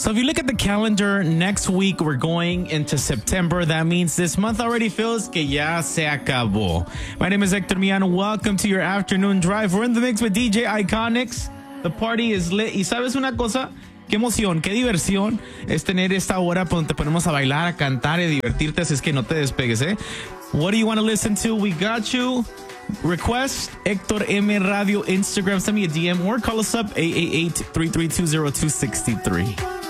So if you look at the calendar, next week we're going into September. That means this month already feels que ya se acabó. My name is Hector Miano. Welcome to your afternoon drive. We're in the mix with DJ Iconics. The party is lit. ¿Y sabes una cosa? Qué emoción, qué diversión es tener esta hora donde te ponemos a bailar, a cantar y a divertirte. Así es que no te despegues, ¿eh? What do you want to listen to? We got you. Request Hector M Radio Instagram. Send me a DM or call us up 888-332-0263.